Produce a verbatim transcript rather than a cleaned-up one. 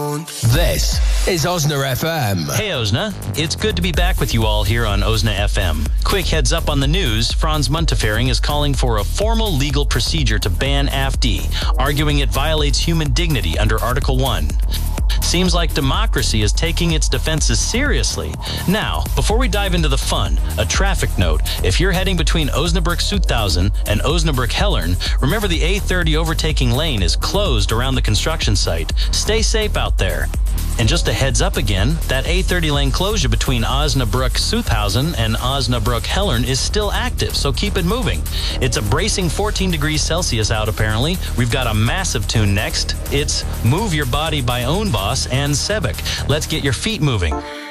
don't. This is Osna F M. Hey Osna, it's good to be back with you all here on Osna F M. Quick heads up on the news, Franz Muntefering is calling for a formal legal procedure to ban A F D, arguing it violates human dignity under Article one. Seems like democracy is taking its defenses seriously. Now, before we dive into the fun, a traffic note. If you're heading between Osnabrück-Südhausen and Osnabrück-Hellern, remember the A thirty overtaking lane is closed around the construction site. Stay safe out there. And just a heads up again, that A thirty lane closure between Osnabrück-Südhausen and Osnabrück-Hellern is still active, so keep it moving. It's a bracing fourteen degrees Celsius out apparently. We've got a massive tune next. It's Move Your Body by Own Boss and Sebek. Let's get your feet moving.